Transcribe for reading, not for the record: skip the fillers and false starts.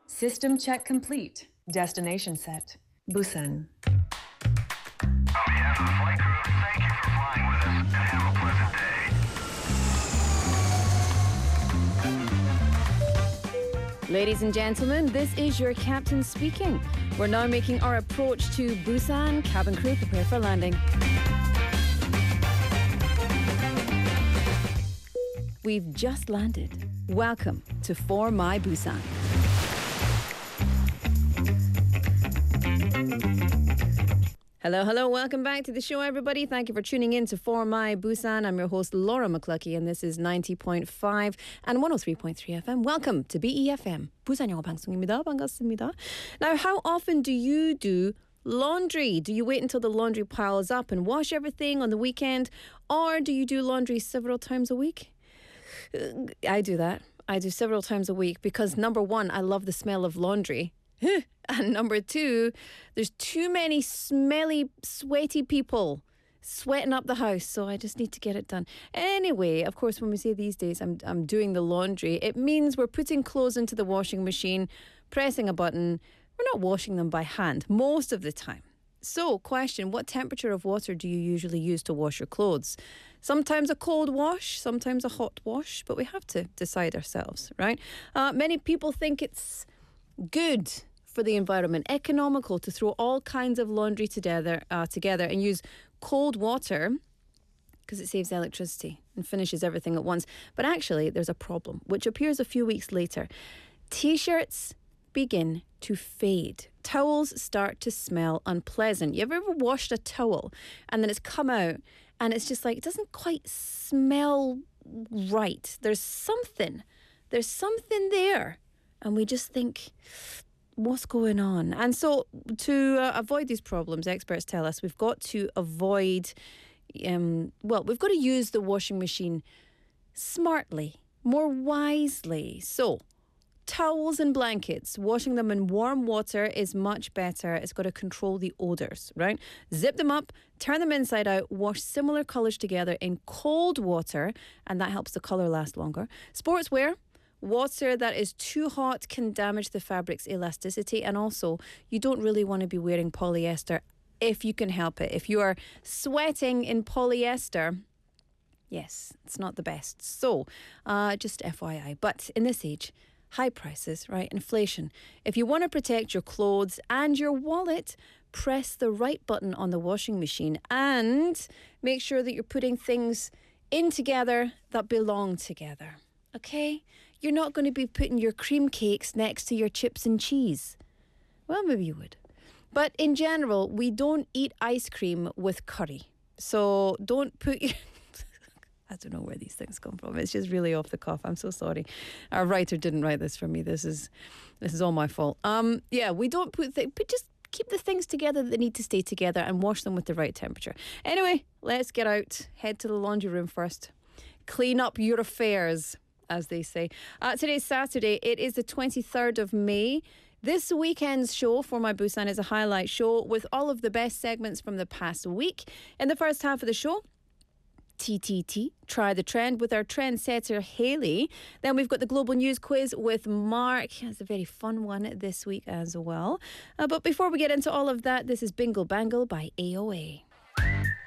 System check complete. Destination set. Busan. Yes, the flight crew, thank you for flying with us, and have a pleasant day. Ladies and gentlemen, this is your captain speaking. We're now making our approach to Busan. Cabin crew, prepare for landing. We've just landed. Welcome to For My Busan. Hello, welcome back to the show, everybody. Thank you for tuning in to For My Busan. I'm your host, Laura McCluckey, and this is 90.5 and 103.3 FM. Welcome to BEFM. 부산 영어 방송입니다. 반갑습니다. Now, how often do you do laundry? Do you wait until the laundry piles up and wash everything on the weekend? Or do you do laundry several times a week? I do that. I do several times a week because, number one, I love the smell of laundry. And number two, there's too many smelly, sweaty people sweating up the house, so I just need to get it done. Anyway, of course, when we say these days I'm doing the laundry, it means we're putting clothes into the washing machine, pressing a button. We're not washing them by hand most of the time. So, question, what temperature of water do you usually use to wash your clothes? Sometimes a cold wash, sometimes a hot wash, but we have to decide ourselves, right? Many people think it's good for the environment, economical to throw all kinds of laundry together and use cold water because it saves electricity and finishes everything at once. But actually, there's a problem, which appears a few weeks later. T-shirts begin to fade. Towels start to smell unpleasant. You ever washed a towel and then it's come out and it's just like, it doesn't quite smell right. There's something there. And we just think, what's going on? And so to avoid these problems, experts tell us we've got to avoid, we've got to use the washing machine smartly, more wisely. So towels and blankets, washing them in warm water is much better. It's got to control the odours, right? Zip them up, turn them inside out, wash similar colours together in cold water, and that helps the colour last longer. Sportswear, water that is too hot can damage the fabric's elasticity, and also you don't really want to be wearing polyester if you can help it. If you are sweating in polyester, yes, it's not the best. So, just FYI. But in this age, high prices, right? Inflation. If you want to protect your clothes and your wallet, press the right button on the washing machine and make sure that you're putting things in together that belong together. Okay? You're not going to be putting your cream cakes next to your chips and cheese. Well, maybe you would. But in general, we don't eat ice cream with curry. So don't put your... I don't know where these things come from. It's just really off the cuff. I'm so sorry. Our writer didn't write this for me. This is all my fault. We don't but just keep the things together that need to stay together and wash them with the right temperature. Anyway, let's get out. Head to the laundry room first. Clean up your affairs, as they say. Today's Saturday. It is the 23rd of May. This weekend's show, For My Busan, is a highlight show with all of the best segments from the past week. In the first half of the show, TTT, Try the Trend with our trendsetter Hayley. Then we've got the Global News Quiz with Mark. It's a very fun one this week as well. But before we get into all of that, this is Bingle Bangle by AOA.